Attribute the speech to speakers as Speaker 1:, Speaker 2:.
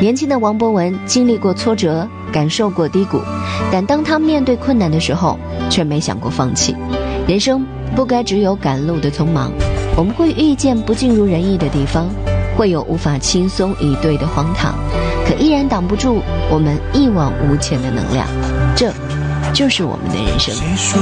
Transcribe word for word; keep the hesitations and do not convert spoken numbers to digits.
Speaker 1: 年轻的王博文经历过挫折，感受过低谷，但当他面对困难的时候，却没想过放弃。人生不该只有赶路的匆忙，我们会遇见不尽如人意的地方，会有无法轻松以对的荒唐，可依然挡不住我们一往无前的能量。这就是我们的人生。